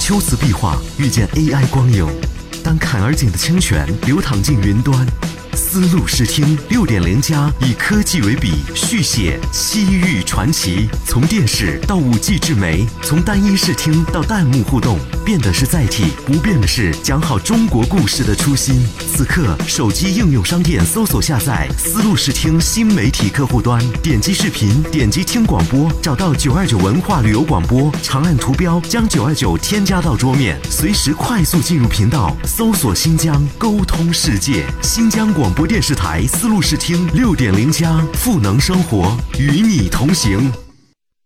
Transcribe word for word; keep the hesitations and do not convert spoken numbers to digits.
秋瓷壁画遇见 A I 光影，当坎儿井的清泉流淌进云端。丝路视听 六点零 加以科技为笔，续写西域传奇。从电视到 五 G 智媒，从单一视听到弹幕互动，变的是载体，不变的是讲好中国故事的初心。此刻，手机应用商店搜索下载丝路视听新媒体客户端，点击视频，点击听广播，找到九二九文化旅游广播，长按图标将九二九添加到桌面，随时快速进入频道，搜索新疆，沟通世界。新疆广播电视台丝路视听 六点零 加赋能生活，与你同行。